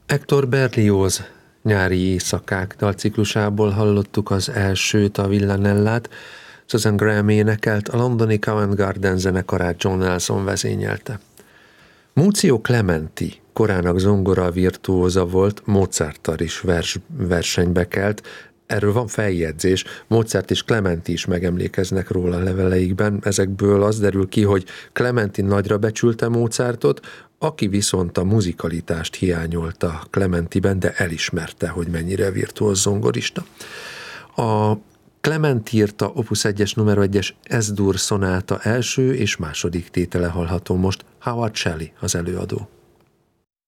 Hector Berlioz nyári éjszakák dalciklusából hallottuk az elsőt, a Villanellát. Susan Graham énekelt, a londoni Covent Garden zenekarát John Nelson vezényelte. Muzio Clementi korának zongora virtuóza volt, Mozarttal is versenybe kelt. Erről van feljegyzés, Mozart és Clementi is megemlékeznek róla a leveleikben. Ezekből az derül ki, hogy Clementi nagyra becsülte Mozartot, aki viszont a muzikalitást hiányolta Clementiben, de elismerte, hogy mennyire virtuóz zongorista. A Clementi írta Opus 1-es, numero 1-es S-dur szonáta első és második tétele hallható most. Howard Shelley az előadó.